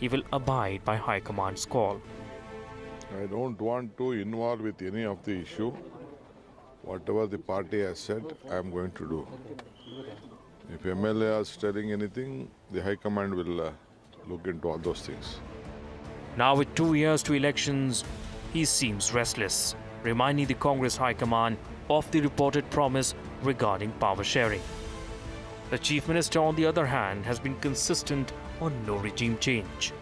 he will abide by High Command's call. I don't want to involve with any of the issue. Whatever the party has said, I am going to do. If MLA is telling anything, the High Command will look into all those things. Now with 2 years to elections, he seems restless, reminding the Congress High Command of the reported promise regarding power sharing. The Chief Minister, on the other hand, has been consistent on no regime change.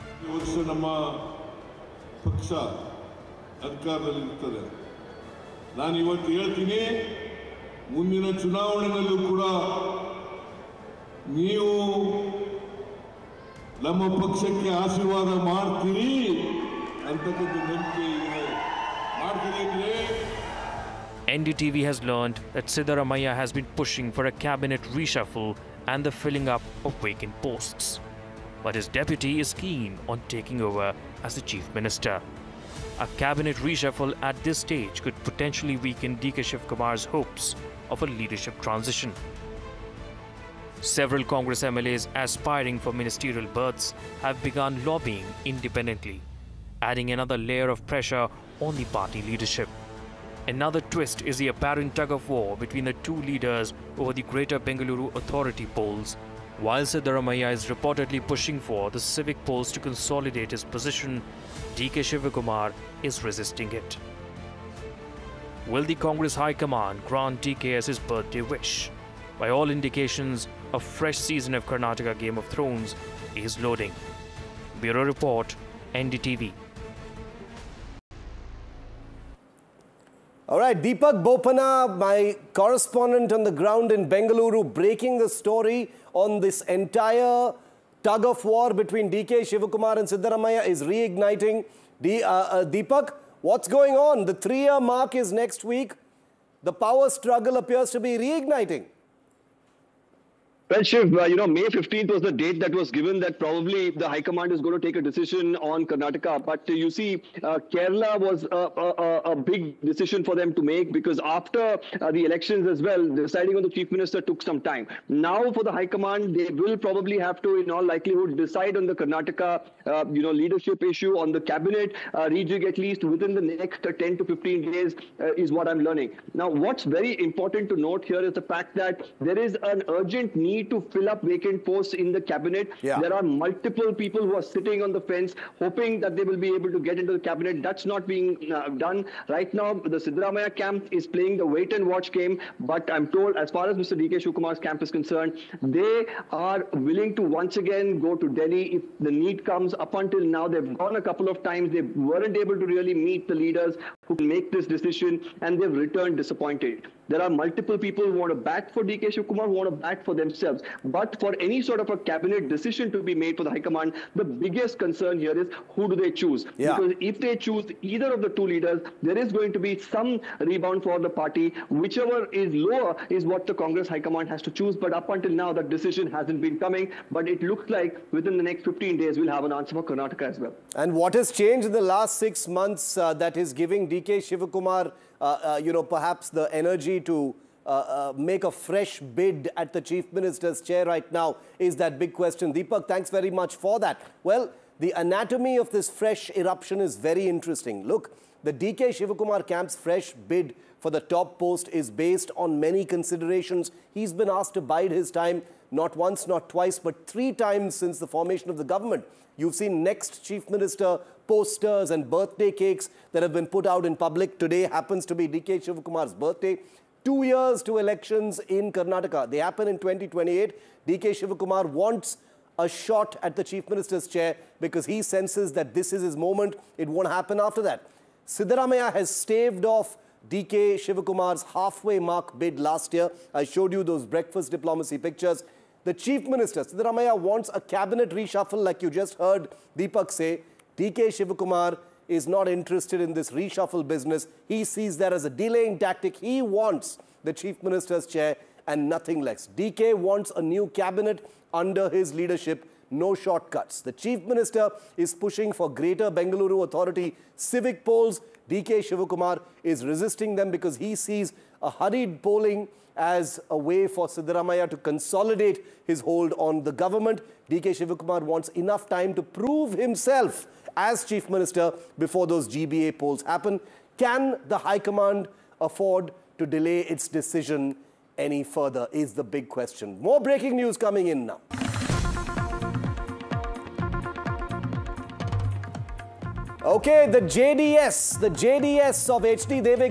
ನಾನು ಇವತ್ತು ಹೇಳ್ತೀನಿ ಮುಂದಿನ ಚುನಾವಣೆಯಲ್ಲೂ ಕೂಡ ನೀವು ನಮ್ಮ ಪಕ್ಷಕ್ಕೆ ಆಶೀರ್ವಾದ ಮಾಡ್ತೀರಿ ಅಂತಕ್ಕಂಥ ನಂಬಿಕೆ ಇದೆ ಮಾಡ್ತೀರಿ. NDTV has learned that Siddaramaiah has been pushing for a cabinet reshuffle and the filling up of vacant posts. But his deputy is keen on taking over as the Chief Minister. A cabinet reshuffle at this stage could potentially weaken DK Shivakumar's hopes of a leadership transition. Several Congress MLAs aspiring for ministerial berths have begun lobbying independently, adding another layer of pressure on the party leadership. Another twist is the apparent tug-of-war between the two leaders over the Greater Bengaluru Authority polls. While Siddaramaiah is reportedly pushing for the civic polls to consolidate his position, DK Shivakumar is resisting it. Will the Congress High Command grant DK as his birthday wish? By all indications, a fresh season of Karnataka Game of Thrones is loading. Bureau Report, NDTV. All right, Deepak Bopana, my correspondent on the ground in Bengaluru, breaking the story on this entire tug-of-war between DK Shivakumar and Siddaramaiah is reigniting. Deepak, what's going on? The 3-year mark is next week. The power struggle appears to be reigniting. Well, Shiv, May 15th was the date that was given that probably the High Command is going to take a decision on Karnataka. But you see, Kerala was a big decision for them to make because after the elections as well, deciding on the Chief Minister took some time. Now for the High Command, they will probably have to, in all likelihood, decide on the Karnataka, leadership issue, on the cabinet rejig at least within the next 10 to 15 days is what I'm learning. Now, what's very important to note here is the fact that there is an urgent need to fill up vacant posts in the cabinet. Yeah. There are multiple people who are sitting on the fence hoping that they will be able to get into the cabinet. That's not being done. Right now, the Siddaramaiah camp is playing the wait and watch game. But I'm told, as far as Mr. DK Shivakumar's camp is concerned, they are willing to once again go to Delhi if the need comes. Up until now, they've gone a couple of times. They weren't able to really meet the leaders who can make this decision, and they've returned disappointed. There are multiple people who want to bat for DK Shivakumar, who want to bat for themselves. But for any sort of a cabinet decision to be made for the High Command, the biggest concern here is who do they choose? Yeah. Because if they choose either of the two leaders, there is going to be some rebound for the party. Whichever is lower is what the Congress High Command has to choose. But up until now, that decision hasn't been coming. But it looks like within the next 15 days, we'll have an answer for Karnataka as well. And what has changed in the last 6 months that is giving DK Shivakumar, perhaps the energy to make a fresh bid at the Chief Minister's chair right now is that big question. Deepak, thanks very much for that. Well, the anatomy of this fresh eruption is very interesting. Look, the DK Shivakumar camp's fresh bid for the top post is based on many considerations. He's been asked to bide his time not once, not twice, but 3 times since the formation of the government. You've seen next Chief Minister posters and birthday cakes that have been put out in public. Today happens to be DK Shivakumar's birthday. 2 years to elections in Karnataka. They happen in 2028. DK Shivakumar wants a shot at the Chief Minister's chair because he senses that this is his moment. It won't happen after that. Siddaramaiah has staved off DK Shivakumar's halfway mark bid last year. I showed you those breakfast diplomacy pictures. The Chief Minister, Siddaramaiah, wants a cabinet reshuffle like you just heard Deepak say. DK Shivakumar is not interested in this reshuffle business. He sees that as a delaying tactic. He wants the Chief Minister's chair and nothing less. DK wants a new cabinet under his leadership. No shortcuts. The Chief Minister is pushing for Greater Bengaluru Authority civic polls. DK Shivakumar is resisting them because he sees a hurried polling as a way for Siddaramaiah to consolidate his hold on the government. DK Shivakumar wants enough time to prove himself as Chief Minister before those GBA polls happen. Can the High Command afford to delay its decision any further is the big question. More breaking news coming in now. Okay, the JDS of HD Deve